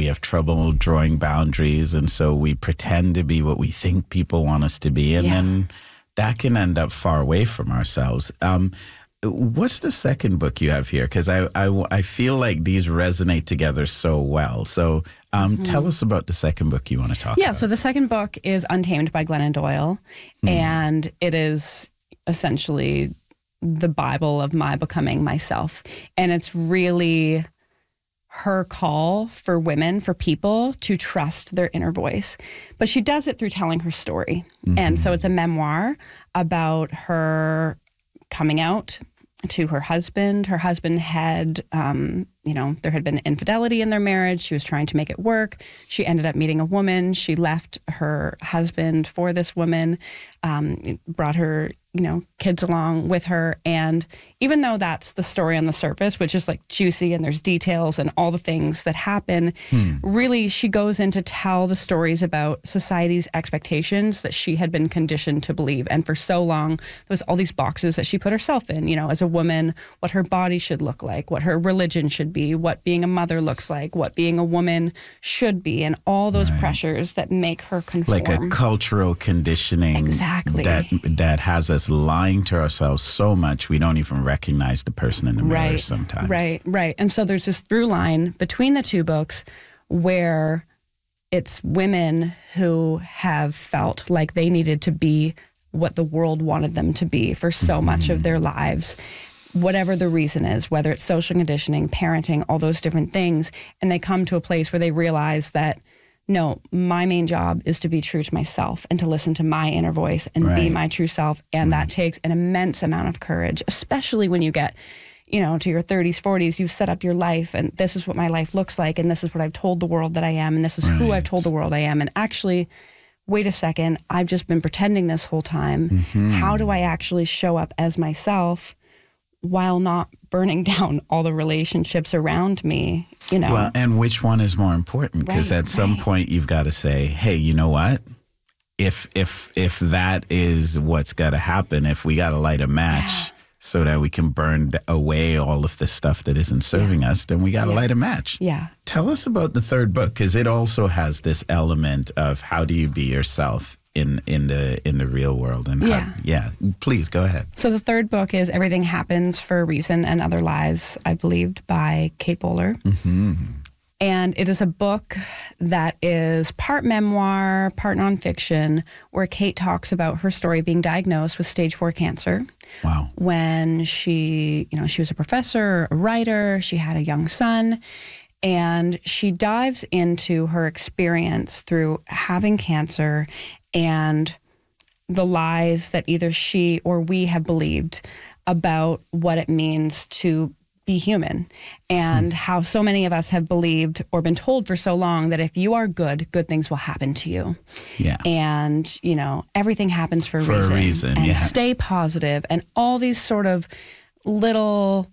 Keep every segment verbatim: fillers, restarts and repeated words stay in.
we have trouble drawing boundaries. And so we pretend to be what we think people want us to be. And yeah. then that can end up far away from ourselves. Um, what's the second book you have here? Because I, I, I feel like these resonate together so well. So um, mm-hmm. tell us about the second book you want to talk yeah, about. Yeah, so the second book is Untamed by Glennon Doyle. Mm. And it is essentially the Bible of my becoming myself. And it's really her call for women, for people to trust their inner voice. But she does it through telling her story. Mm-hmm. And so it's a memoir about her coming out to her husband. Her husband had, um, you know, there had been infidelity in their marriage. She was trying to make it work. She ended up meeting a woman. She left her husband for this woman, um, brought her, you know, kids along with her. And even though that's the story on the surface, which is like juicy and there's details and all the things that happen, hmm. really she goes in to tell the stories about society's expectations that she had been conditioned to believe. And for so long, there was all these boxes that she put herself in, you know, as a woman, what her body should look like, what her religion should be, what being a mother looks like, what being a woman should be, and all those right. pressures that make her conform. Like a cultural conditioning exactly. that that has us lying to ourselves so much we don't even recognize the person in the mirror right, sometimes. Right, right. And so there's this through line between the two books where it's women who have felt like they needed to be what the world wanted them to be for so mm-hmm. much of their lives, whatever the reason is, whether it's social conditioning, parenting, all those different things. And they come to a place where they realize that no, my main job is to be true to myself and to listen to my inner voice and right. be my true self. And right. that takes an immense amount of courage, especially when you get, you know, to your thirties, forties, you've set up your life and this is what my life looks like. And this is what I've told the world that I am. And this is right. who I've told the world I am. And actually, wait a second, I've just been pretending this whole time. Mm-hmm. How do I actually show up as myself while not burning down all the relationships around me, you know? Well, and which one is more important? Because right, at some right. point you've got to say, hey, you know what? If if if that is what's got to happen, if we got to light a match yeah. so that we can burn away all of the stuff that isn't serving yeah. us, then we got to yeah. light a match. Yeah. Tell us about the third book, because it also has this element of how do you be yourself in in the in the real world. And yeah. how, yeah, please go ahead. So the third book is Everything Happens for a Reason and Other Lies, I Believed, by Kate Bowler. Mm-hmm. And it is a book that is part memoir, part nonfiction, where Kate talks about her story being diagnosed with stage four cancer. Wow. When she, you know, she was a professor, a writer, she had a young son. And she dives into her experience through having cancer and the lies that either she or we have believed about what it means to be human, and hmm. how so many of us have believed or been told for so long that if you are good, good things will happen to you. Yeah. And, you know, everything happens for a for reason. a reason, and yeah. stay positive, and all these sort of little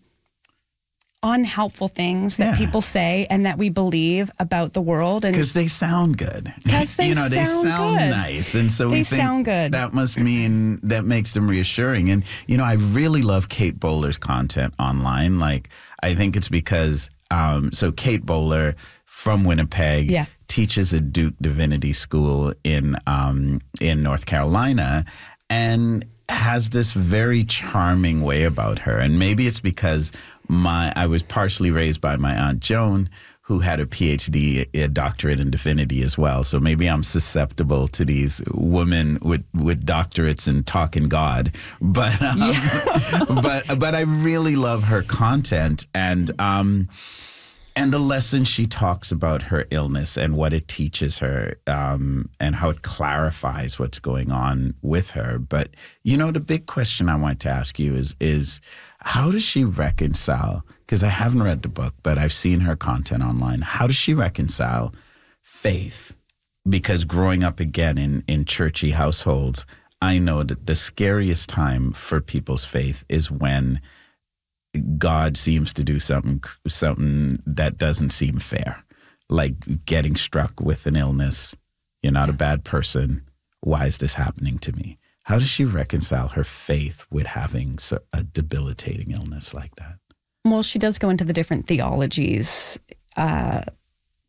unhelpful things that yeah. people say and that we believe about the world. And because they sound good. Because they you know, they sound, sound good. nice. And so they we think sound good. that must mean that makes them reassuring. And, you know, I really love Kate Bowler's content online. Like, I think it's because, um, so Kate Bowler from Winnipeg yeah. teaches at Duke Divinity School in um, in North Carolina, and has this very charming way about her. And maybe it's because my I was partially raised by my Aunt Joan, who had a P H D, a doctorate in divinity as well. So maybe I'm susceptible to these women with, with doctorates in talking God. But um, yeah. but but I really love her content, and um and the lessons she talks about her illness and what it teaches her, um, and how it clarifies what's going on with her. But, you know, the big question I want to ask you is, is how does she reconcile, because I haven't read the book, but I've seen her content online. How does she reconcile faith? Because growing up again in, in churchy households, I know that the scariest time for people's faith is when God seems to do something something that doesn't seem fair, like getting struck with an illness. You're not a bad person. Why is this happening to me? How does she reconcile her faith with having a debilitating illness like that? Well, she does go into the different theologies uh,